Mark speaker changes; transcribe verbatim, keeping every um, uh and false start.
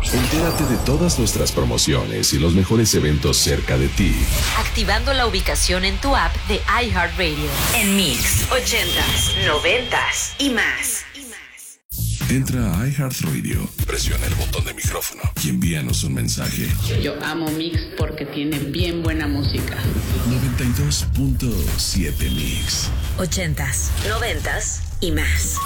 Speaker 1: Entérate de todas nuestras promociones y los mejores eventos cerca de ti,
Speaker 2: activando la ubicación en tu app de iHeartRadio.
Speaker 3: En Mix, ochentas, noventas y más.
Speaker 1: Entra a iHeartRadio, presiona el botón de micrófono y envíanos un mensaje.
Speaker 4: Yo amo Mix porque tiene bien buena música.
Speaker 1: noventa y dos punto siete Mix.
Speaker 3: Ochentas, noventas y más.